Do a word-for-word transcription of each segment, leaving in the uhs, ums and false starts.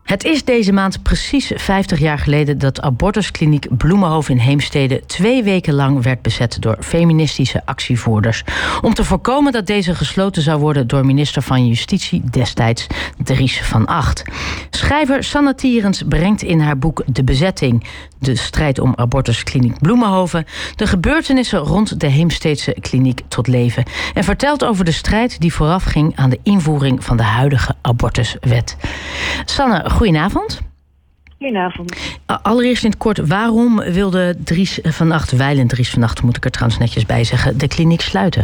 Het is deze maand precies vijftig jaar geleden dat abortuskliniek Bloemenhof in Heemstede twee weken lang werd bezet door feministische actievoerders. Om te voorkomen dat deze gesloten zou worden door minister van Justitie destijds Dries van Agt. Schrijver Sanne Tierens brengt in haar boek De Bezetting, de strijd om abortuskliniek Bloemenhoven, de gebeurtenissen rond de Heemsteedse kliniek tot leven en vertelt over de strijd die voorafging aan de invoering van de huidige abortuswet. Sanne, goedenavond. Goedenavond. Allereerst in het kort, waarom wilde Dries van Agt, wijlen Dries van Agt, moet ik er trouwens netjes bij zeggen, de kliniek sluiten?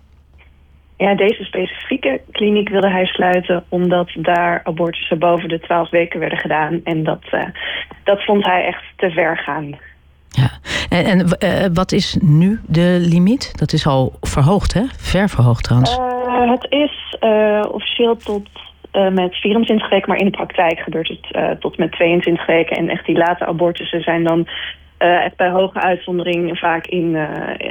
Ja, deze specifieke kliniek wilde hij sluiten omdat daar abortussen boven de twaalf weken werden gedaan. En dat, uh, dat vond hij echt te ver gaan. Ja, en, en uh, wat is nu de limiet? Dat is al verhoogd, hè? Ver verhoogd trouwens. Uh, het is uh, officieel tot uh, met vierentwintig weken, maar in de praktijk gebeurt het uh, tot met tweeëntwintig weken. En echt die late abortussen zijn dan Uh, echt bij hoge uitzondering vaak in uh,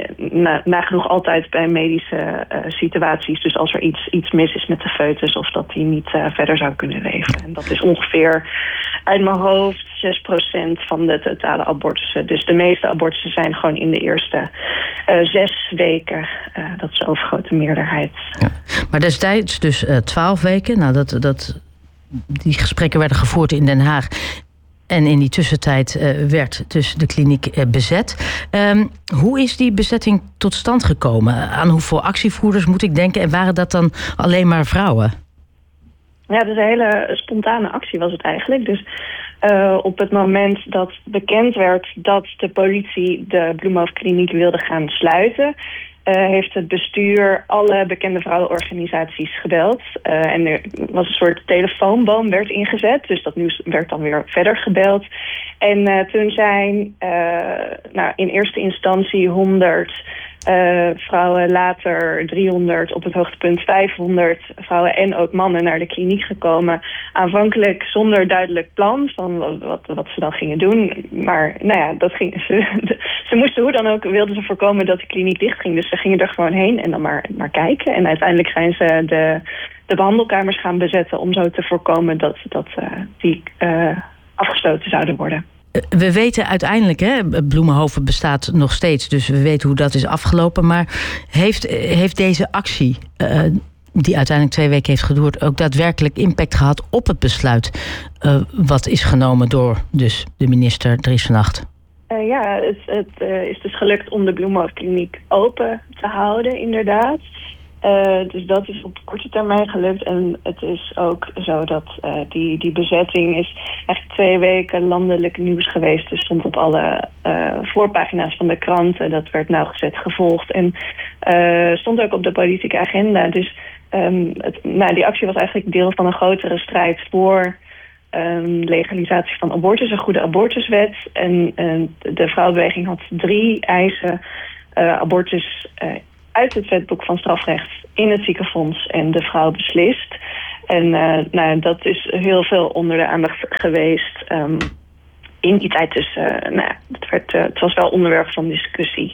na, nagenoeg altijd bij medische uh, situaties. Dus als er iets, iets mis is met de foetus of dat die niet uh, verder zou kunnen leven. En dat is ongeveer uit mijn hoofd zes procent van de totale abortussen. Dus de meeste abortussen zijn gewoon in de eerste uh, zes weken. Uh, dat is de overgrote meerderheid. Ja. Maar destijds dus uh, twaalf weken. Nou, dat, dat, die gesprekken werden gevoerd in Den Haag. En in die tussentijd uh, werd dus de kliniek uh, bezet. Um, hoe is die bezetting tot stand gekomen? Aan hoeveel actievoerders moet ik denken? En waren dat dan alleen maar vrouwen? Ja, dus een hele spontane actie was het eigenlijk. Dus uh, op het moment dat bekend werd dat de politie de Bloemenhof-kliniek wilde gaan sluiten, Uh, heeft het bestuur alle bekende vrouwenorganisaties gebeld. Uh, en er was een soort telefoonboom werd ingezet. Dus dat nieuws werd dan weer verder gebeld. En uh, toen zijn uh, nou, in eerste instantie honderd uh, vrouwen, later driehonderd, op het hoogtepunt vijfhonderd vrouwen en ook mannen naar de kliniek gekomen. Aanvankelijk zonder duidelijk plan van wat, wat, wat ze dan gingen doen. Maar nou ja, dat ging, ze, ze moesten hoe dan ook, wilden ze voorkomen dat de kliniek dicht ging. Dus ze gingen er gewoon heen en dan maar, maar kijken. En uiteindelijk zijn ze de, de behandelkamers gaan bezetten om zo te voorkomen dat, dat uh, die uh, afgesloten zouden worden. We weten uiteindelijk, hè, Bloemenhoven bestaat nog steeds, dus we weten hoe dat is afgelopen. Maar heeft, heeft deze actie, uh, die uiteindelijk twee weken heeft geduurd, ook daadwerkelijk impact gehad op het besluit uh, wat is genomen door dus de minister Dries van Agt? Uh, ja, het, het uh, is dus gelukt om de Bloemenhof-kliniek open te houden, inderdaad. Uh, dus dat is op korte termijn gelukt. En het is ook zo dat uh, die, die bezetting is echt twee weken landelijk nieuws geweest. Dus stond op alle uh, voorpagina's van de kranten. Dat werd nauwgezet gevolgd. En uh, stond ook op de politieke agenda. Dus um, het, nou, die actie was eigenlijk deel van een grotere strijd voor Um, legalisatie van abortus, een goede abortuswet. En uh, de vrouwenbeweging had drie eisen. Uh, abortus uh, uit het wetboek van strafrecht in het ziekenfonds en de vrouw beslist. En uh, nou, dat is heel veel onder de aandacht geweest. Um, in die tijd dus, uh, nou ja, het, werd, uh, het was wel onderwerp van discussie.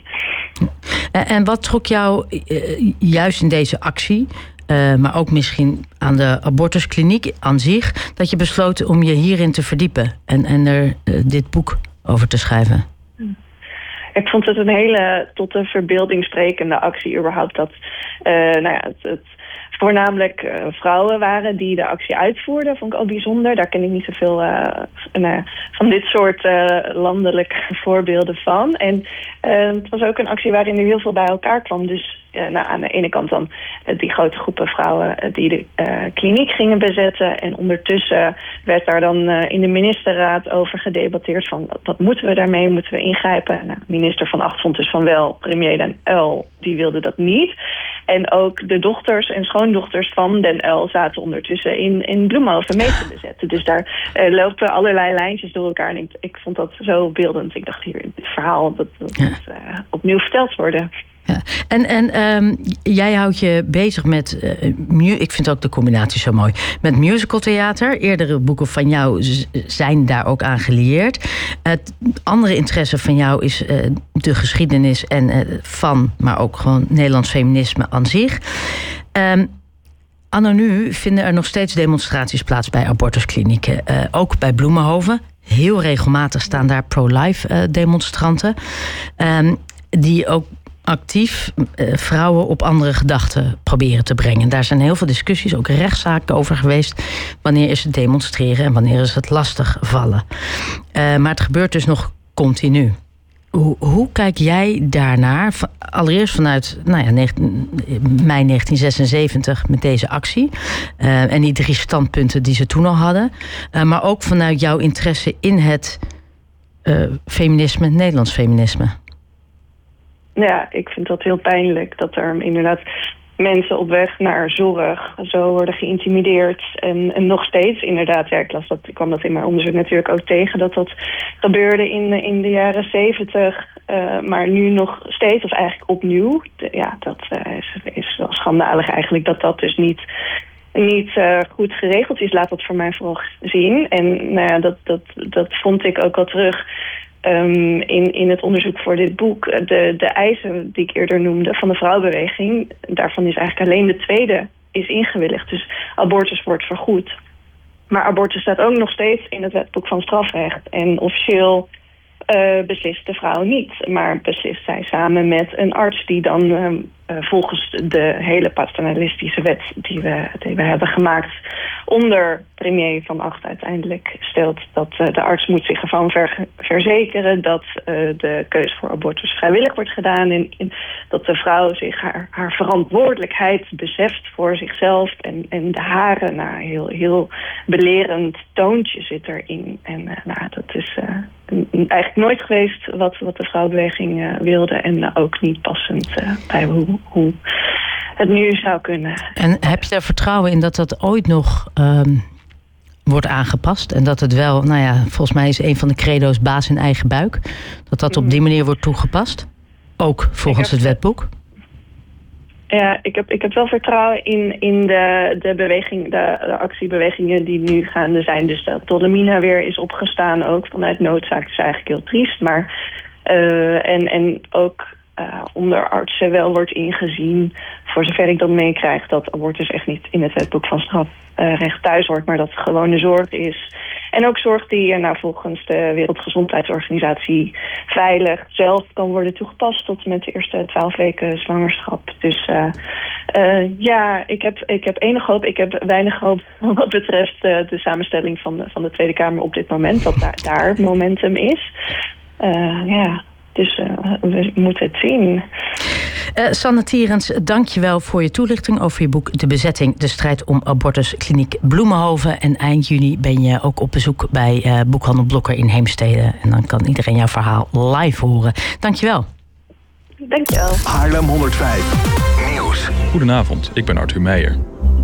En, en wat trok jou uh, juist in deze actie, Uh, maar ook misschien aan de abortuskliniek aan zich, dat je besloot om je hierin te verdiepen en, en er uh, dit boek over te schrijven? Ik vond het een hele tot de verbeelding sprekende actie überhaupt. Dat uh, nou ja, het, het voornamelijk uh, vrouwen waren die de actie uitvoerden. Vond ik al bijzonder. Daar ken ik niet zoveel uh, uh, van dit soort uh, landelijke voorbeelden van. En uh, het was ook een actie waarin er heel veel bij elkaar kwam. Dus uh, nou, aan de ene kant dan uh, die grote groepen vrouwen uh, die de uh, kliniek gingen bezetten. En ondertussen werd daar dan uh, in de ministerraad over gedebatteerd van wat moeten we daarmee, moeten we ingrijpen? Nou, minister Van Agt vond dus van wel, premier Den Uyl, die wilde dat niet. En ook de dochters en schoondochters van Den Uyl zaten ondertussen in, in Bloemenhoven mee te bezetten. Dus daar uh, lopen allerlei lijntjes door elkaar. En ik, ik vond dat zo beeldend. Ik dacht, hier, dit verhaal, dat, dat ja. moet uh, opnieuw verteld worden. Ja. En, en um, jij houdt je bezig met, uh, mu- ik vind ook de combinatie zo mooi, met musicaltheater. Eerdere boeken van jou z- zijn daar ook aan gelieerd. Het andere interesse van jou is uh, de geschiedenis en uh, van, maar ook gewoon Nederlands feminisme aan zich. Um, anno nu vinden er nog steeds demonstraties plaats bij abortusklinieken. Uh, ook bij Bloemenhoven. Heel regelmatig staan daar pro-life uh, demonstranten. Um, die ook actief uh, vrouwen op andere gedachten proberen te brengen. Daar zijn heel veel discussies, ook rechtszaken over geweest. Wanneer is het demonstreren en wanneer is het lastig vallen. Uh, maar het gebeurt dus nog continu. Hoe, hoe kijk jij daarnaar? Allereerst vanuit nou ja, mei negentien zesenzeventig met deze actie. Uh, en die drie standpunten die ze toen al hadden. Uh, maar ook vanuit jouw interesse in het uh, feminisme, het Nederlands feminisme. Ja, ik vind dat heel pijnlijk dat er inderdaad mensen op weg naar zorg zo worden geïntimideerd. En, en nog steeds inderdaad, ja, ik, las dat, ik kwam dat in mijn onderzoek natuurlijk ook tegen, dat dat gebeurde in, in de jaren zeventig. Uh, maar nu nog steeds, of eigenlijk opnieuw. De, ja, dat uh, is, is wel schandalig eigenlijk dat dat dus niet, niet uh, goed geregeld is. Laat dat voor mij vooral zien. En nou ja, dat, dat, dat vond ik ook al terug Um, in, in het onderzoek voor dit boek. De, de eisen die ik eerder noemde van de vrouwenbeweging, daarvan is eigenlijk alleen de tweede is ingewilligd. Dus abortus wordt vergoed. Maar abortus staat ook nog steeds in het wetboek van strafrecht. En officieel uh, beslist de vrouw niet. Maar beslist zij samen met een arts die dan uh, uh, volgens de hele paternalistische wet die we, die we hebben gemaakt onder premier Van Agt uiteindelijk stelt dat uh, de arts moet zich ervan ver, verzekeren dat uh, de keuze voor abortus vrijwillig wordt gedaan en, en dat de vrouw zich haar, haar verantwoordelijkheid beseft voor zichzelf en, en de haren. Nou, heel, heel belerend toontje zit erin. En uh, nou, dat is uh, eigenlijk nooit geweest wat, wat de vrouwenbeweging uh, wilde en uh, ook niet passend uh, bij hoe, hoe het nu zou kunnen. En heb je daar vertrouwen in dat dat ooit nog um, wordt aangepast? En dat het wel, nou ja, volgens mij is een van de credo's baas in eigen buik. Dat dat op die manier wordt toegepast? Ook volgens heb, het wetboek? Ja, ik heb, ik heb wel vertrouwen in, in de, de beweging, de, de actiebewegingen die nu gaande zijn. Dus dat Tollemina weer is opgestaan, ook vanuit noodzaak. is eigenlijk heel triest. Maar uh, en, en ook Uh, onder artsen wel wordt ingezien, voor zover ik dat meekrijg, dat abortus echt niet in het wetboek van strafrecht thuis hoort, maar dat het gewone zorg is. En ook zorg die uh, nou, volgens de Wereldgezondheidsorganisatie veilig zelf kan worden toegepast tot en met de eerste twaalf weken zwangerschap. Dus uh, uh, ja, ik heb, ik heb enige hoop. Ik heb weinig hoop wat betreft uh, de samenstelling van de, van de Tweede Kamer op dit moment, dat daar, daar momentum is. Uh, ja. Dus uh, we moeten het zien. Uh, Sanne Tierens, dank je wel voor je toelichting over je boek De Bezetting, de strijd om abortuskliniek Bloemenhoven. En eind juni ben je ook op bezoek bij uh, Boekhandel Blokker in Heemstede. En dan kan iedereen jouw verhaal live horen. Dank je wel. Dank je wel. Haarlem honderdvijf Nieuws. Goedenavond, ik ben Arthur Meijer.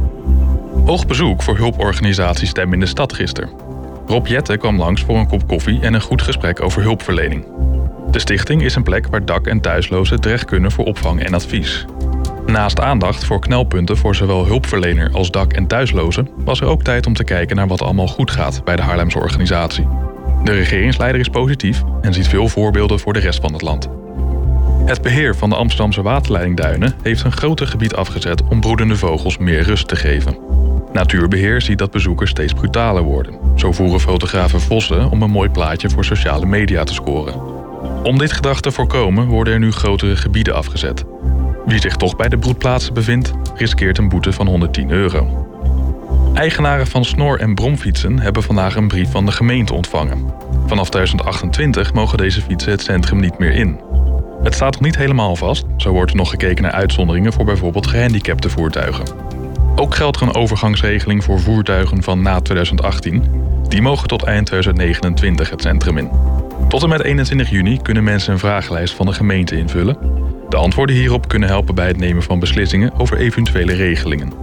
Hoog bezoek voor hulporganisatie Stem in de Stad gisteren. Rob Jetten kwam langs voor een kop koffie en een goed gesprek over hulpverlening. De stichting is een plek waar dak- en thuislozen terecht kunnen voor opvang en advies. Naast aandacht voor knelpunten voor zowel hulpverlener als dak- en thuislozen was er ook tijd om te kijken naar wat allemaal goed gaat bij de Haarlemse organisatie. De regeringsleider is positief en ziet veel voorbeelden voor de rest van het land. Het beheer van de Amsterdamse waterleidingduinen heeft een groter gebied afgezet om broedende vogels meer rust te geven. Natuurbeheer ziet dat bezoekers steeds brutaler worden. Zo voeren fotografen vossen om een mooi plaatje voor sociale media te scoren. Om dit gedrag te voorkomen worden er nu grotere gebieden afgezet. Wie zich toch bij de broedplaatsen bevindt, riskeert een boete van honderdtien euro. Eigenaren van snor- en bromfietsen hebben vandaag een brief van de gemeente ontvangen. Vanaf twintig achtentwintig mogen deze fietsen het centrum niet meer in. Het staat nog niet helemaal vast, zo wordt er nog gekeken naar uitzonderingen voor bijvoorbeeld gehandicapte voertuigen. Ook geldt er een overgangsregeling voor voertuigen van na twintig achttien. Die mogen tot eind twintig negenentwintig het centrum in. Tot en met eenentwintig juni kunnen mensen een vragenlijst van de gemeente invullen. De antwoorden hierop kunnen helpen bij het nemen van beslissingen over eventuele regelingen.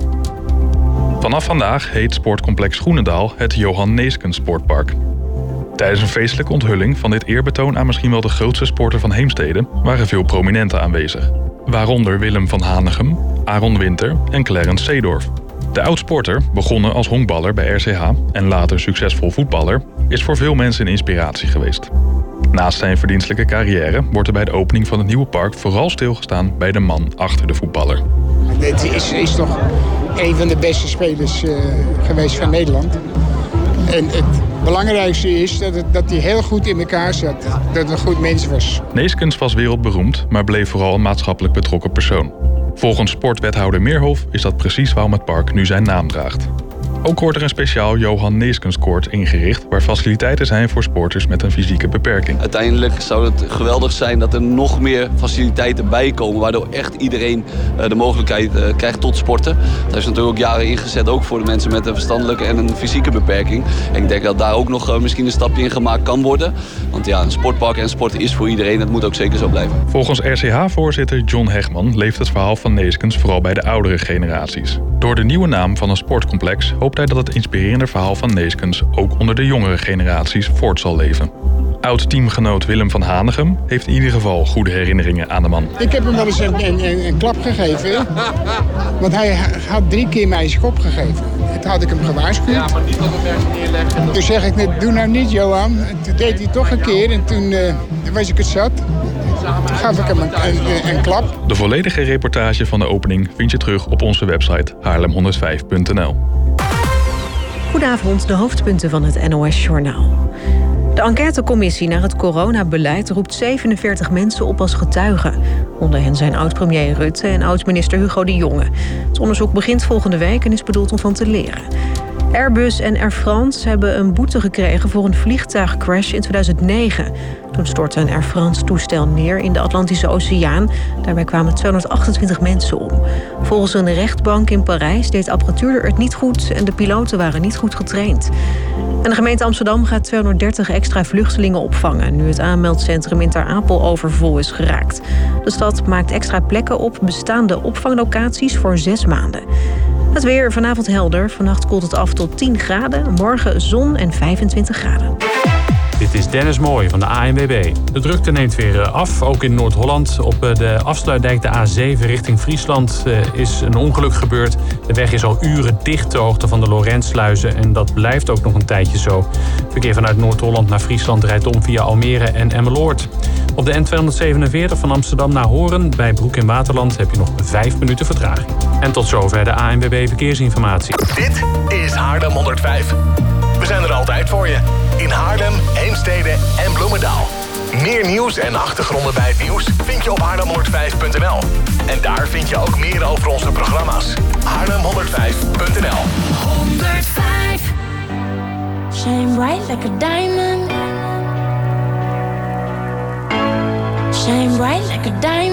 Vanaf vandaag heet sportcomplex Groenendaal het Johan Neeskens Sportpark. Tijdens een feestelijke onthulling van dit eerbetoon aan misschien wel de grootste sporter van Heemstede waren veel prominenten aanwezig. Waaronder Willem van Hanegem, Aaron Winter en Clarence Seedorf. De oud-sporter, begonnen als honkballer bij R C H en later succesvol voetballer, is voor veel mensen een inspiratie geweest. Naast zijn verdienstelijke carrière wordt er bij de opening van het nieuwe park vooral stilgestaan bij de man achter de voetballer. het is, is toch een van de beste spelers uh, geweest van Nederland. En het belangrijkste is dat, het, dat hij heel goed in elkaar zat. Dat het een goed mens was. Neeskens was wereldberoemd, maar bleef vooral een maatschappelijk betrokken persoon. Volgens sportwethouder Meerhof is dat precies waarom het park nu zijn naam draagt. Ook wordt er een speciaal Johan Neeskenskoord ingericht, waar faciliteiten zijn voor sporters met een fysieke beperking. Uiteindelijk zou het geweldig zijn dat er nog meer faciliteiten bij komen, waardoor echt iedereen de mogelijkheid krijgt tot sporten. Dat is natuurlijk ook jaren ingezet, ook voor de mensen met een verstandelijke en een fysieke beperking. En ik denk dat daar ook nog misschien een stapje in gemaakt kan worden. Want ja, een sportpark en sport is voor iedereen, dat moet ook zeker zo blijven. Volgens R C H-voorzitter John Hegman leeft het verhaal van Neeskens vooral bij de oudere generaties. Door de nieuwe naam van een sportcomplex hoopt hij dat het inspirerende verhaal van Neeskens ook onder de jongere generaties voort zal leven. Oud-teamgenoot Willem van Hanegem heeft in ieder geval goede herinneringen aan de man. Ik heb hem wel eens een, een, een klap gegeven, want hij had drie keer mij zijn kop gegeven. Toen had ik hem gewaarschuwd. Ja, maar niet op een berg neerleggen. Toen zeg ik net, doe nou niet Johan. En toen deed hij toch een keer en toen uh, was ik het zat. Toen gaf ik hem een, een, een klap. De volledige reportage van de opening vind je terug op onze website haarlem honderdvijf punt n l. Goedenavond, de hoofdpunten van het N O S-journaal. De enquêtecommissie naar het coronabeleid roept zevenenveertig mensen op als getuigen. Onder hen zijn oud-premier Rutte en oud-minister Hugo de Jonge. Het onderzoek begint volgende week en is bedoeld om van te leren. Airbus en Air France hebben een boete gekregen voor een vliegtuigcrash in tweeduizend negen. Toen stortte een Air France-toestel neer in de Atlantische Oceaan. Daarbij kwamen tweehonderdachtentwintig mensen om. Volgens een rechtbank in Parijs deed de apparatuur het niet goed en de piloten waren niet goed getraind. En de gemeente Amsterdam gaat tweehonderddertig extra vluchtelingen opvangen, nu het aanmeldcentrum in Ter Apel overvol is geraakt. De stad maakt extra plekken op bestaande opvanglocaties voor zes maanden. Het weer vanavond helder. Vannacht koelt het af tot tien graden. Morgen zon en vijfentwintig graden. Dit is Dennis Mooij van de A N W B. De drukte neemt weer af, ook in Noord-Holland. Op de afsluitdijk de A zeven richting Friesland is een ongeluk gebeurd. De weg is al uren dicht ter hoogte van de Lorentsluizen en dat blijft ook nog een tijdje zo. Verkeer vanuit Noord-Holland naar Friesland rijdt om via Almere en Emmeloord. Op de N tweehonderdzevenenveertig van Amsterdam naar Hoorn bij Broek in Waterland heb je nog vijf minuten vertraging. En tot zover de A N W B Verkeersinformatie. Dit is Haarlem honderdvijf. We zijn er altijd voor je. In Haarlem, Heemstede en Bloemendaal. Meer nieuws en achtergronden bij het nieuws vind je op haarlem honderdvijf punt n l. En daar vind je ook meer over onze programma's. haarlem honderdvijf punt n l. honderdvijf Shine bright like a diamond. Shine bright like a diamond.